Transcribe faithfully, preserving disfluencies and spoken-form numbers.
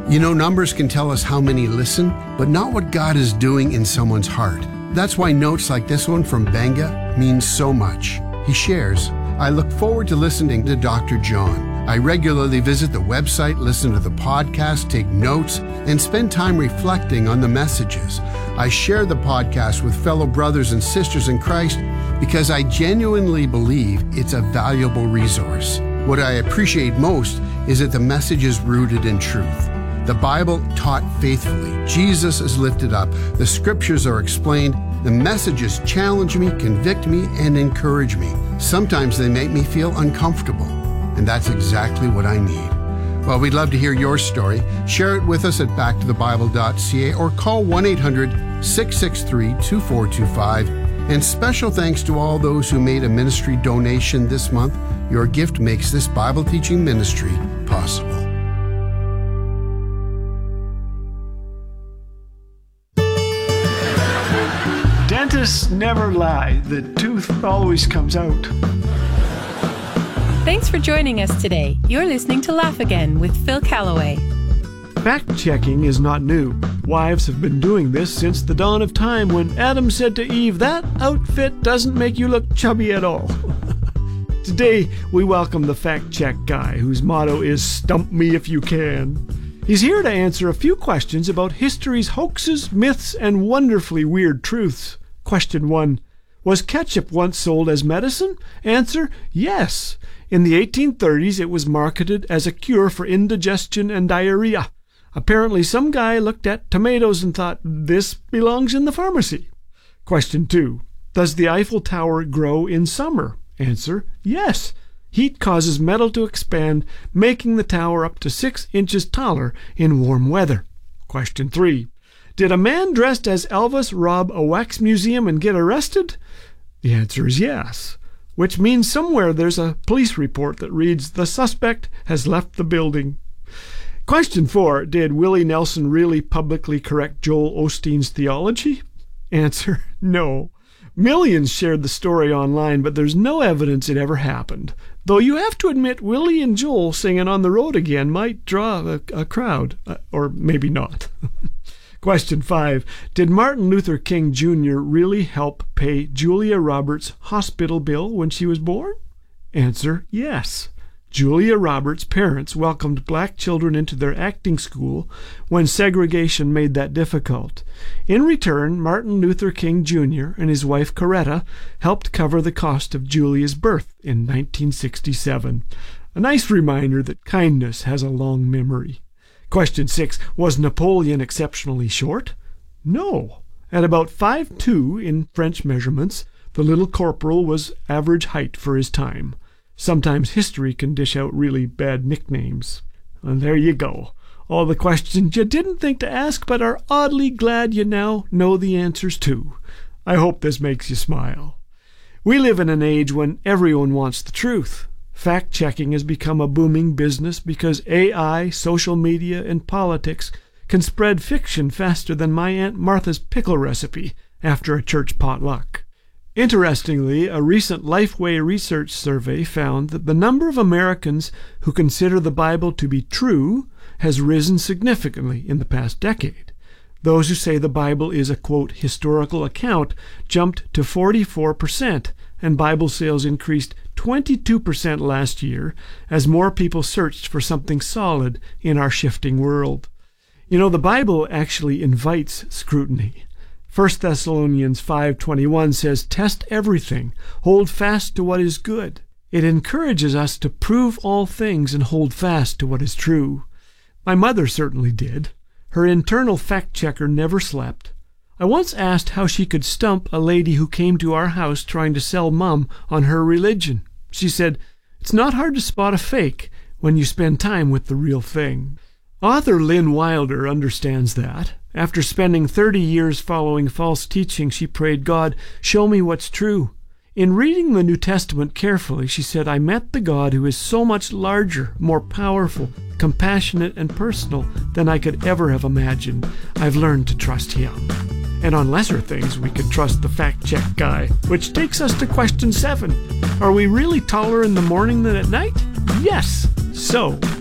You know, numbers can tell us how many listen, but not what God is doing in someone's heart. That's why notes like this one from Benga mean so much. He shares, I look forward to listening to Doctor John. I regularly visit the website, listen to the podcast, take notes, and spend time reflecting on the messages. I share the podcast with fellow brothers and sisters in Christ because I genuinely believe it's a valuable resource. What I appreciate most is that the message is rooted in truth. The Bible taught faithfully. Jesus is lifted up. The scriptures are explained. The messages challenge me, convict me, and encourage me. Sometimes they make me feel uncomfortable, and that's exactly what I need. Well, we'd love to hear your story. Share it with us at back to the bible dot c a or call one eight hundred, six six three, two four two five. And special thanks to all those who made a ministry donation this month. Your gift makes this Bible teaching ministry possible. Dentists never lie. The tooth always comes out. Thanks for joining us today. You're listening to Laugh Again with Phil Callaway. Fact-checking is not new. Wives have been doing this since the dawn of time when Adam said to Eve, that outfit doesn't make you look chubby at all. Today, we welcome the fact-check guy whose motto is stump me if you can. He's here to answer a few questions about history's hoaxes, myths, and wonderfully weird truths. Question one. Was ketchup once sold as medicine? Answer, yes. In the eighteen thirties, it was marketed as a cure for indigestion and diarrhea. Apparently, some guy looked at tomatoes and thought, this belongs in the pharmacy. Question two. Does the Eiffel Tower grow in summer? Answer, yes. Heat causes metal to expand, making the tower up to six inches taller in warm weather. Question three. Did a man dressed as Elvis rob a wax museum and get arrested? The answer is yes, which means somewhere there's a police report that reads, the suspect has left the building. Question four. Did Willie Nelson really publicly correct Joel Osteen's theology? Answer, no. Millions shared the story online, but there's no evidence it ever happened. Though you have to admit Willie and Joel singing On the Road Again might draw a, a crowd, uh, or maybe not. Question five. Did Martin Luther King Junior really help pay Julia Roberts' hospital bill when she was born? Answer, yes. Julia Roberts' parents welcomed black children into their acting school when segregation made that difficult. In return, Martin Luther King Junior and his wife Coretta helped cover the cost of Julia's birth in nineteen sixty-seven. A nice reminder that kindness has a long memory. Question six. Was Napoleon exceptionally short? No. At about five foot two in French measurements, the little corporal was average height for his time. Sometimes history can dish out really bad nicknames. And there you go. All the questions you didn't think to ask but are oddly glad you now know the answers to. I hope this makes you smile. We live in an age when everyone wants the truth. Fact-checking has become a booming business because A I, social media, and politics can spread fiction faster than my Aunt Martha's pickle recipe after a church potluck. Interestingly, a recent Lifeway research survey found that the number of Americans who consider the Bible to be true has risen significantly in the past decade. Those who say the Bible is a, quote, historical account jumped to forty-four percent, and Bible sales increased twenty-two percent last year as more people searched for something solid in our shifting world. You know, the Bible actually invites scrutiny. First Thessalonians five twenty-one says, test everything, hold fast to what is good. It encourages us to prove all things and hold fast to what is true. My mother certainly did. Her internal fact-checker never slept. I once asked how she could stump a lady who came to our house trying to sell Mum on her religion. She said, it's not hard to spot a fake when you spend time with the real thing. Author Lynn Wilder understands that. After spending thirty years following false teaching, she prayed, God, show me what's true. In reading the New Testament carefully, she said, I met the God who is so much larger, more powerful, compassionate, and personal than I could ever have imagined. I've learned to trust him. And on lesser things, we can trust the fact-check guy, which takes us to question seven. Are we really taller in the morning than at night? Yes. So,